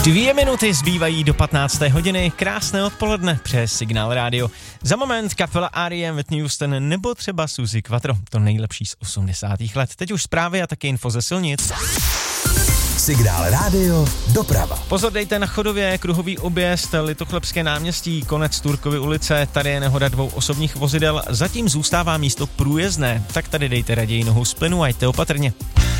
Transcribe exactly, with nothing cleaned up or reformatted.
Dvě minuty zbývají do patnácté hodiny, krásné odpoledne přes Signál Radio. Za moment kapela R E M, Whitney Houston nebo třeba Suzi Quatro, to nejlepší z osmdesátých let. Teď už zprávy a taky info ze silnic. Signál Radio, doprava. Pozor dejte na Chodově, kruhový objezd, Litochlebské náměstí, konec Turkovy ulice, tady je nehoda dvou osobních vozidel, zatím zůstává místo průjezdné, tak tady dejte raději nohu z plynu a jděte opatrně.